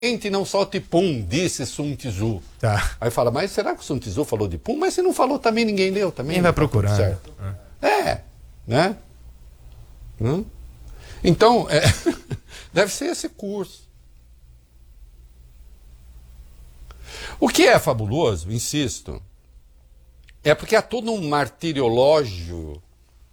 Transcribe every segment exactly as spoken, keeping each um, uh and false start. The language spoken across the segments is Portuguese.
não solte pum, disse Sun Tzu. Tá. Aí fala, mas será que o Sun Tzu falou de pum? Mas se não falou também, ninguém leu. Também Quem vai procurar? Certo. É, é né? Hum? Então, é, deve ser esse curso. O que é fabuloso, insisto, é porque há todo um martiriológio.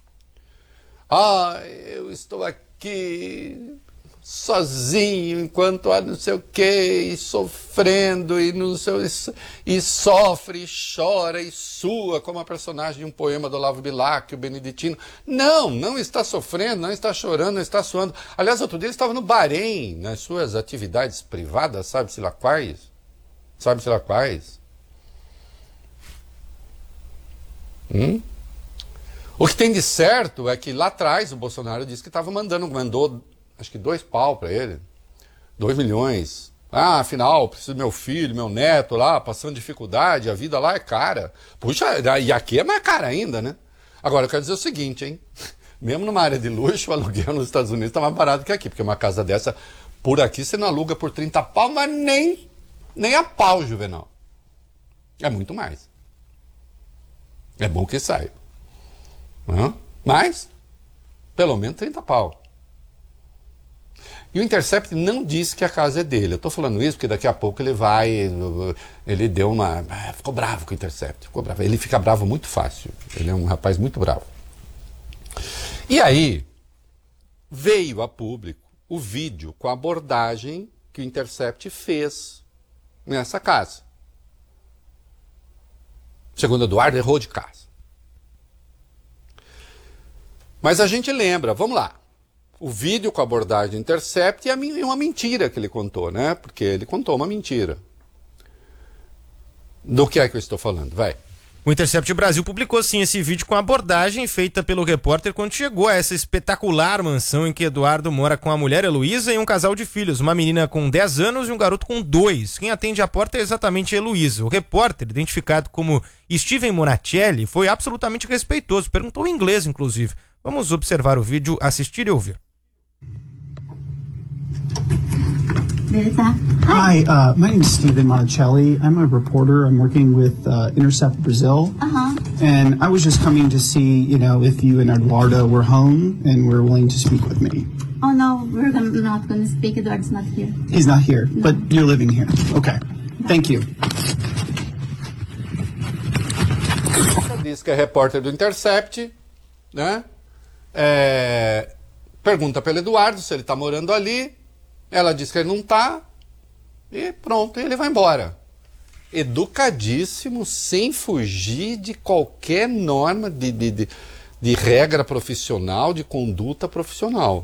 Ah, eu estou aqui sozinho, enquanto há não sei o quê, e sofrendo, e, não sei, e sofre, e chora, e sua, como a personagem de um poema do Olavo Bilac, o beneditino. Não, não está sofrendo, não está chorando, não está suando. Aliás, outro dia ele estava no Bahrein, nas suas atividades privadas, sabe-se lá quais? Sabe-se lá quais? Hum? O que tem de certo é que lá atrás o Bolsonaro disse que estava mandando, mandou acho que dois pau para ele, dois milhões. Ah, afinal, preciso do meu filho, meu neto lá, passando dificuldade, a vida lá é cara. Puxa, e aqui é mais cara ainda, né? Agora, eu quero dizer o seguinte, hein? Mesmo numa área de luxo, o aluguel nos Estados Unidos está mais barato que aqui, porque uma casa dessa, por aqui, você não aluga por trinta pau, mas nem, nem a pau, Juvenal. É muito mais. É bom que saiba. Uhum. Mas, pelo menos trinta pau. E o Intercept não disse que a casa é dele. Eu estou falando isso porque daqui a pouco ele vai... Ele deu uma... Ficou bravo com o Intercept. Ficou bravo. Ele fica bravo muito fácil. Ele é um rapaz muito bravo. E aí, veio a público o vídeo com a abordagem que o Intercept fez nessa casa. Segundo Eduardo, errou de casa. Mas a gente lembra, vamos lá. O vídeo com a abordagem do Intercept e uma mentira que ele contou, né? Porque ele contou uma mentira. Do que é que eu estou falando? Vai. O Intercept Brasil publicou sim esse vídeo com a abordagem feita pelo repórter quando chegou a essa espetacular mansão em que Eduardo mora com a mulher Heloísa e um casal de filhos, uma menina com dez anos e um garoto com dois. Quem atende a porta é exatamente a Heloísa. O repórter, identificado como Steven Monatelli, foi absolutamente respeitoso, perguntou em inglês, inclusive. Vamos observar o vídeo, assistir e ouvir. Hi, uh, my name is Steven Monticelli. I'm a reporter. I'm working with uh, Intercept Brazil. Uh-huh. And I was just coming to see, you know, if you and Eduardo were home and were willing to speak with me. Oh, no, we're gonna, not going to speak. Eduardo's not here. He's not here, No. but you're living here. Okay. Thank you. Diz que é repórter do Intercept, né? É... Pergunta pelo Eduardo se ele está morando ali. Ela diz que ele não está. E pronto, ele vai embora. Educadíssimo, sem fugir de qualquer norma de, de, de, de regra profissional, de conduta profissional.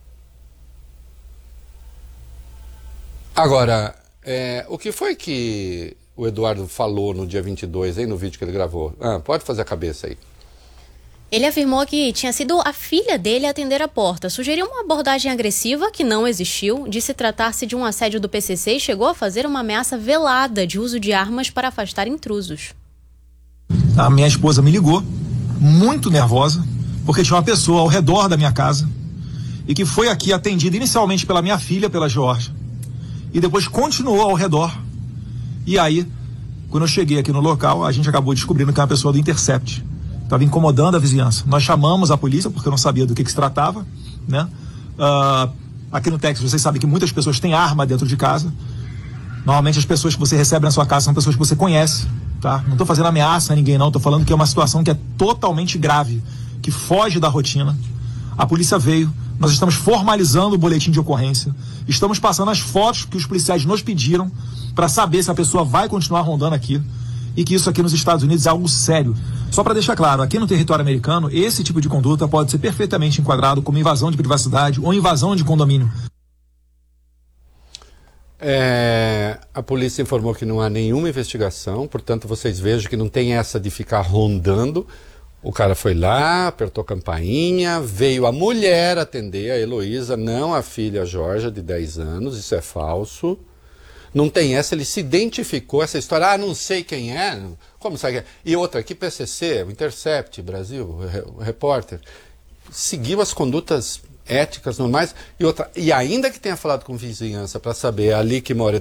Agora, é, o que foi que o Eduardo falou no dia vinte e dois, aí no vídeo que ele gravou? Ah, pode fazer a cabeça aí. Ele afirmou que tinha sido a filha dele a atender a porta. Sugeriu uma abordagem agressiva que não existiu, disse tratar-se de um assédio do P C C e chegou a fazer uma ameaça velada de uso de armas para afastar intrusos. A minha esposa me ligou, muito nervosa, porque tinha uma pessoa ao redor da minha casa e que foi aqui atendida inicialmente pela minha filha, pela Georgia, e depois continuou ao redor. E aí, quando eu cheguei aqui no local, a gente acabou descobrindo que é uma pessoa do Intercept. Estava incomodando a vizinhança. Nós chamamos a polícia porque eu não sabia do que, que se tratava, né? Uh, aqui no Texas, vocês sabem que muitas pessoas têm arma dentro de casa. Normalmente as pessoas que você recebe na sua casa são pessoas que você conhece, tá? Não estou fazendo ameaça a ninguém, não. Estou falando que é uma situação que é totalmente grave, que foge da rotina. A polícia veio, nós estamos formalizando o boletim de ocorrência, estamos passando as fotos que os policiais nos pediram para saber se a pessoa vai continuar rondando aqui. E que isso aqui nos Estados Unidos é algo sério. Só para deixar claro, aqui no território americano, esse tipo de conduta pode ser perfeitamente enquadrado como invasão de privacidade ou invasão de condomínio. É, a polícia informou que não há nenhuma investigação, portanto vocês vejam que não tem essa de ficar rondando. O cara foi lá, apertou a campainha, veio a mulher atender, a Heloísa, não a filha a Georgia, de dez anos, isso é falso. Não tem essa, ele se identificou, essa história, ah, não sei quem é, como sabe quem é? E outra, aqui P C C, o Intercept Brasil, o repórter, seguiu as condutas éticas normais. E outra, e ainda que tenha falado com vizinhança para saber ali que mora